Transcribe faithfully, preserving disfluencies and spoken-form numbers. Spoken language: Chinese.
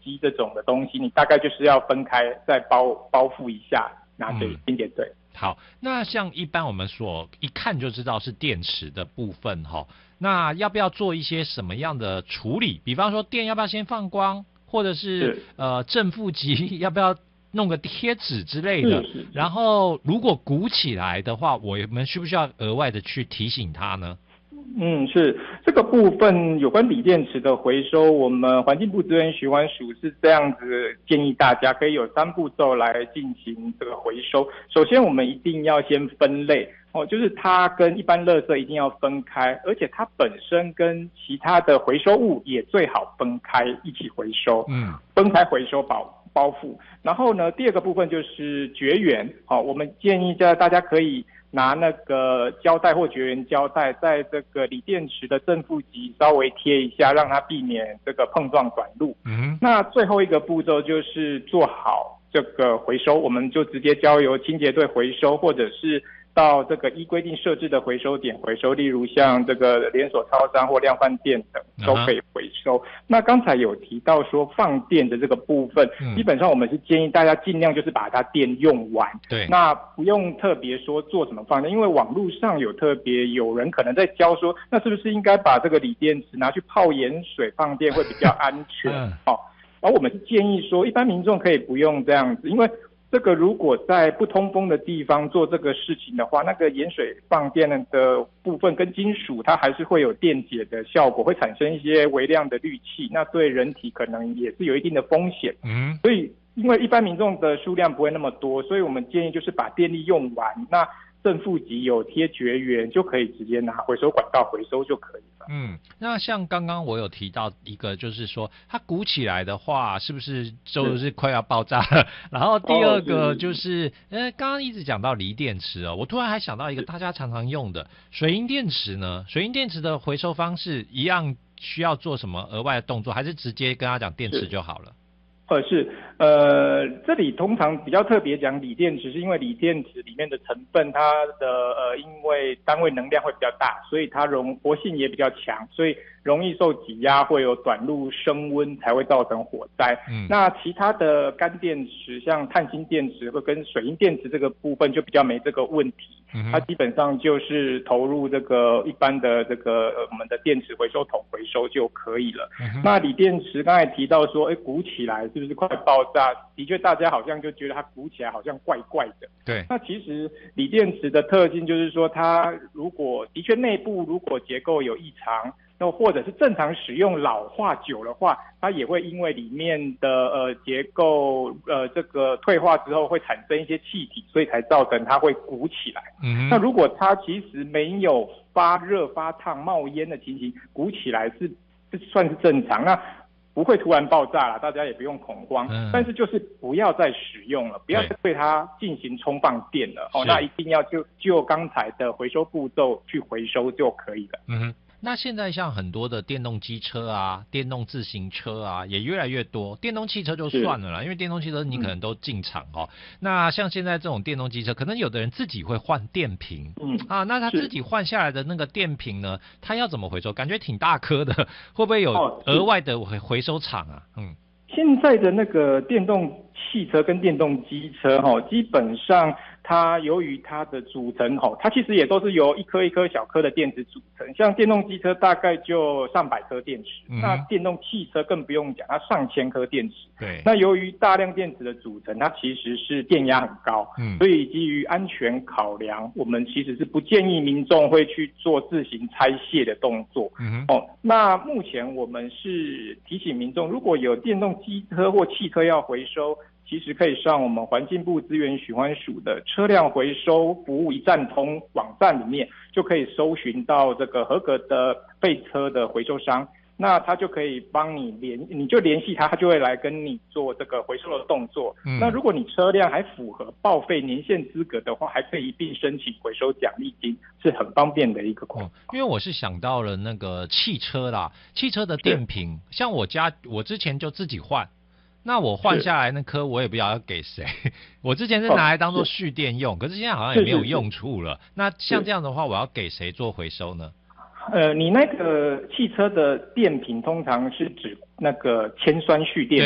机这种的东西，你大概就是要分开再包包覆一下，拿给清洁队。 嗯，好，那像一般我们所一看就知道是电池的部分齁，那要不要做一些什么样的处理？比方说电要不要先放光，或者是, 是呃正负极要不要弄个贴纸之类的？ 是是是， 然后如果鼓起来的话，我们需不需要额外的去提醒它呢？ 嗯，是这个部分有关锂电池的回收，我们环境部资源循环署是这样子建议大家可以有三步骤来进行这个回收。首先，我们一定要先分类哦，就是它跟一般垃圾一定要分开，而且它本身跟其他的回收物也最好分开一起回收，嗯，分开回收包包覆。然后呢，第二个部分就是绝缘，好，我们建议大家可以拿那个胶带或绝缘胶带，在这个锂电池的正负极稍微贴一下，让它避免这个碰撞短路。嗯，那最后一个步骤就是做好这个回收，我们就直接交由清洁队回收，或者是到这个依规定设置的回收点回收，例如像这个连锁超商或量贩店等都可以回收。Uh-huh. 那刚才有提到说放电的这个部分，嗯，基本上我们是建议大家尽量就是把它电用完。对，那不用特别说做什么放电，因为网络上有特别有人可能在教说，那是不是应该把这个锂电池拿去泡盐水放电会比较安全？嗯，好，而我们是建议说，一般民众可以不用这样子，因为这个如果在不通风的地方做这个事情的话，那个盐水放电的部分跟金属它还是会有电解的效果，会产生一些微量的氯气，那对人体可能也是有一定的风险。嗯，所以因为一般民众的数量不会那么多，所以我们建议就是把电力用完，那正负极有贴绝缘就可以直接拿回收管道回收就可以了。 嗯，那像刚刚我有提到一个，就是说它鼓起来的话，是不是就是快要爆炸了？然后第二个就是，呃，刚刚一直讲到锂电池哦，我突然还想到一个大家常常用的水银电池呢。水银电池的回收方式一样需要做什么额外的动作，还是直接跟他讲电池就好了？ 呃是，呃，这里通常比较特别讲锂电池，是因为锂电池里面的成分，它的呃，因为单位能量会比较大，所以它容活性也比较强，所以容易受挤压，会有短路升温，才会造成火灾。嗯，那其他的干电池，像碳氢电池或跟水银电池这个部分就比较没这个问题。嗯，它基本上就是投入这个一般的这个、呃、我们的电池回收桶回收就可以了。嗯，那锂电池刚才提到说，哎，鼓起来是不是快爆炸？的确，大家好像就觉得它鼓起来好像怪怪的。对，那其实锂电池的特性就是说，它如果的确内部如果结构有异常，那或者是正常使用老化久的话，它也会因为里面的呃结构呃这个退化之后会产生一些气体，所以才造成它会鼓起来。嗯，那如果它其实没有发热发烫冒烟的情形，鼓起来是是算是正常，那不会突然爆炸了，大家也不用恐慌。嗯，但是就是不要再使用了，不要再对它进行充放电了。哦，那一定要就就刚才的回收步骤去回收就可以了。 嗯哼。那现在像很多的电动机车啊、电动自行车啊也越来越多，电动汽车就算了啦，因为电动汽车你可能都进场哦。嗯，那像现在这种电动机车，可能有的人自己会换电瓶，嗯啊，那他自己换下来的那个电瓶呢，他要怎么回收？感觉挺大颗的，会不会有额外的回回收厂啊？嗯， 现在的那个电动汽车跟电动机车哈，基本上它由于它的组成哈，它其实也都是由一颗一颗小颗的电池组成。像电动机车大概就上百颗电池，嗯，那电动汽车更不用讲，它上千颗电池。对，那由于大量电池的组成，它其实是电压很高，嗯，所以基于安全考量，我们其实是不建议民众会去做自行拆卸的动作。嗯，哦，那目前我们是提醒民众，如果有电动机车或汽车要回收，其实可以上我们环境部资源循环署的车辆回收服务一站通网站里面，就可以搜寻到这个合格的废车的回收商，那他就可以帮你联，你就联系他，他就会来跟你做这个回收的动作。嗯，那如果你车辆还符合报废年限资格的话，还可以一并申请回收奖励金，是很方便的一个款。 嗯，因为我是想到了那个汽车啦，汽车的电瓶，像我家我之前就自己换。那我换下来那颗我也不知道要给谁，我之前是拿来当做蓄电用，哦，可是现在好像也没有用处了。那像这样的话，我要给谁做回收呢？ 呃，你那个汽车的电瓶通常是指那个铅酸蓄电